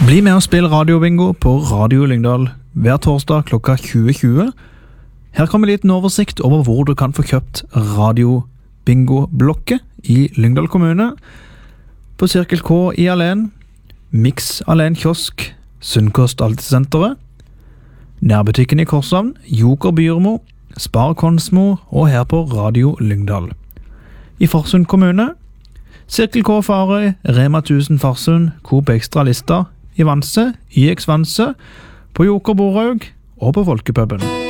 Bli med og spill radiobingo på Radio Lyngdal hver torsdag klokka 20.20. Her kommer litt en oversikt over hvor du kan få kjøpt radiobingo-blokket i Lyngdal kommune. På Cirkel K i Alen, Mix Alen Kiosk, Sunnkost Altesenteret, Nærbutikken i Korshavn, Joker Byrmo, Spar Konsmo og her på Radio Lyngdal. I Farsund kommune, Cirkel K Farøy, Rema 1000 Farsund, Coop Extra Lista, i Vanse, YX Vanse, på Joker Borhaug og på Folkepuben.